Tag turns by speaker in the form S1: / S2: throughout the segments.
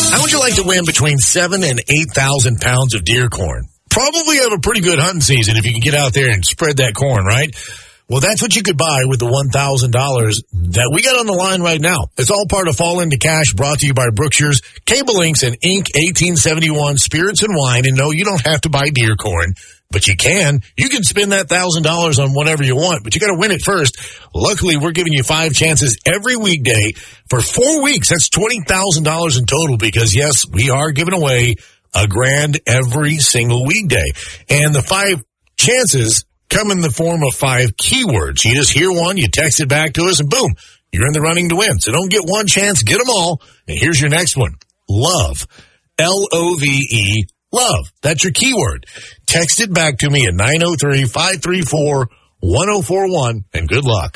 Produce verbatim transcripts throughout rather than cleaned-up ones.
S1: How would you like to win between seven and eight thousand pounds of deer corn? Probably have a pretty good hunting season if you can get out there and spread that corn, right? Well, that's what you could buy with the one thousand dollars that we got on the line right now. It's all part of Fall Into Cash, brought to you by Brookshire's, Cable Links, and Incorporated eighteen seventy-one Spirits and Wine. And no, you don't have to buy deer corn, but you can. You can spend that one thousand dollars on whatever you want, but you got to win it first. Luckily, we're giving you five chances every weekday for four weeks. That's twenty thousand dollars in total because, yes, we are giving away a grand every single weekday. And the five chances come in the form of five keywords. You just hear one, you text it back to us, and boom, you're in the running to win. So don't get one chance, get them all. And here's your next one. Love. L O V E, love. That's your keyword. Text it back to me at nine oh three, five three four, one oh four one, and good luck.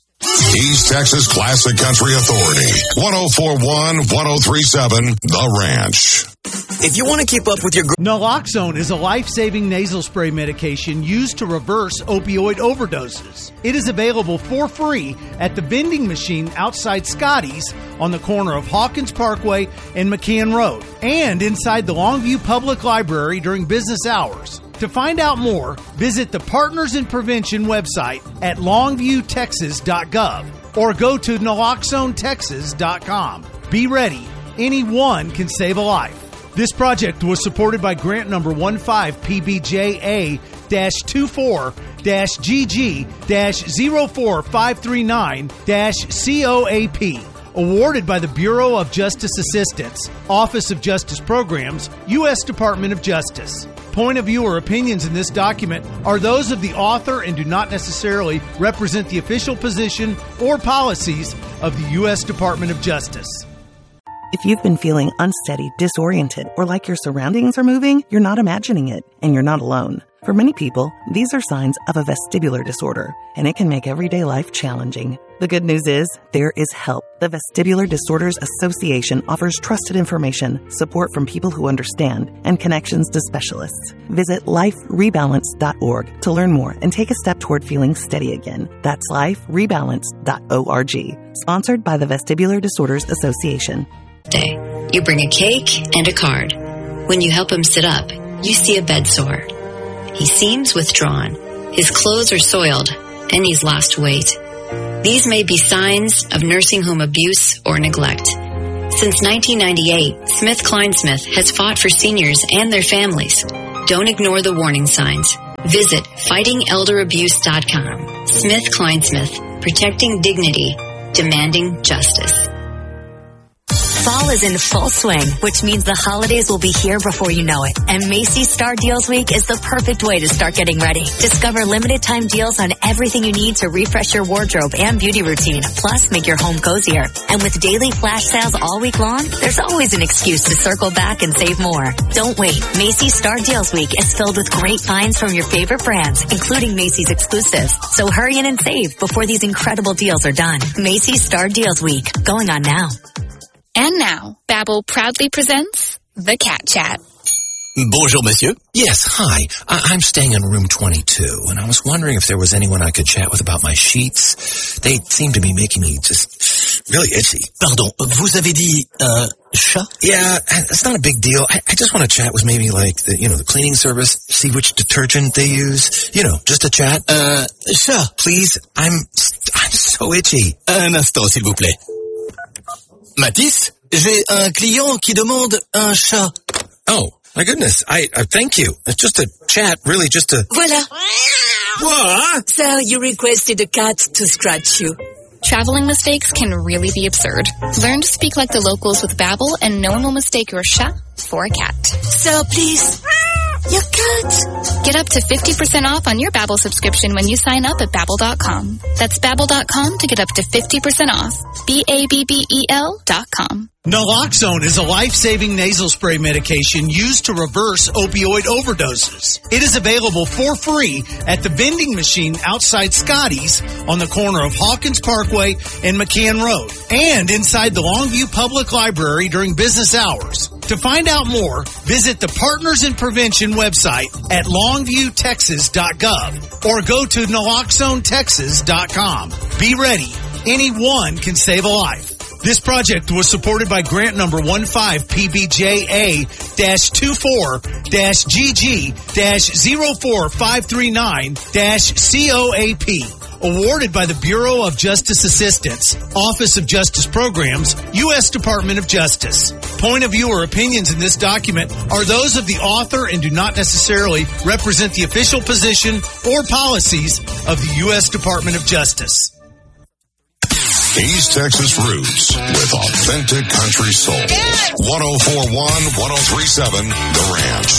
S2: East Texas Classic Country Authority. one oh four one, one oh three seven, The Ranch.
S3: If you want to keep up with your...
S4: Naloxone is a life-saving nasal spray medication used to reverse opioid overdoses. It is available for free at the vending machine outside Scotty's on the corner of Hawkins Parkway and McCann Road, and inside the Longview Public Library during business hours. To find out more, visit the Partners in Prevention website at longview texas dot gov or go to naloxone texas dot com. Be ready. Anyone can save a life. This project was supported by grant number fifteen P B J A twenty-four G G zero four five three nine C O A P. Awarded by the Bureau of Justice Assistance, Office of Justice Programs, U S Department of Justice. Point of view or opinions in this document are those of the author and do not necessarily represent the official position or policies of the U S Department of Justice.
S5: If you've been feeling unsteady, disoriented, or like your surroundings are moving, you're not imagining it, and you're not alone. For many people, these are signs of a vestibular disorder, and it can make everyday life challenging. The good news is, there is help. The Vestibular Disorders Association offers trusted information, support from people who understand, and connections to specialists. Visit life rebalance dot org to learn more and take a step toward feeling steady again. That's life rebalance dot org. Sponsored by the Vestibular Disorders Association.
S6: Day. You bring a cake and a card. When you help him sit up, you see a bed sore. He seems withdrawn. His clothes are soiled, and he's lost weight. These may be signs of nursing home abuse or neglect. Since nineteen ninety-eight, Smith Kleinsmith has fought for seniors and their families. Don't ignore the warning signs. Visit fighting elder abuse dot com. Smith Kleinsmith, protecting dignity, demanding justice.
S7: Fall is in full swing, which means the holidays will be here before you know it. And Macy's Star Deals Week is the perfect way to start getting ready. Discover limited time deals on everything you need to refresh your wardrobe and beauty routine, plus make your home cozier. And with daily flash sales all week long, there's always an excuse to circle back and save more. Don't wait. Macy's Star Deals Week is filled with great finds from your favorite brands, including Macy's exclusives. So hurry in and save before these incredible deals are done. Macy's Star Deals Week, going on now.
S8: And now, Babbel proudly presents The Cat Chat.
S9: Bonjour, monsieur. Yes, hi. I- I'm staying in room twenty-two, and I was wondering if there was anyone I could chat with about my sheets. They seem to be making me just really itchy.
S3: Pardon, vous avez dit, uh, chat?
S9: Yeah, it's not a big deal. I, I just want to chat with maybe like the, you know, the cleaning service, see which detergent they use. You know, just a chat.
S3: Uh, chat.
S9: Please, I'm, I'm so itchy.
S3: Un instant, s'il vous plaît. Mathis, j'ai un client qui demande un chat.
S9: Oh, my goodness. I, I thank you. It's just a chat, really just a...
S7: Voila.
S9: What?
S7: So you requested a cat to scratch you.
S8: Traveling mistakes can really be absurd. Learn to speak like the locals with Babbel, and no one will mistake your chat for a cat.
S7: So please, your cat.
S8: Get up to fifty percent off on your Babbel subscription when you sign up at Babbel dot com. That's Babbel dot com to get up to fifty percent off. B A B B E L dot com.
S4: Naloxone is a life-saving nasal spray medication used to reverse opioid overdoses. It is available for free at the vending machine outside Scotty's on the corner of Hawkins Parkway and McCann Road, and inside the Longview Public Library during business hours. To find out more, visit the Partners in Prevention website at longview texas dot gov or go to naloxone texas dot com. Be ready. Anyone can save a life. This project was supported by grant number one five P B J A two four G G zero four five three nine C O A P. Awarded by the Bureau of Justice Assistance, Office of Justice Programs, U S Department of Justice. Point of view or opinions in this document are those of the author and do not necessarily represent the official position or policies of the U S Department of Justice.
S2: East Texas Roots with authentic country soul. one oh four one, one oh three seven The Ranch.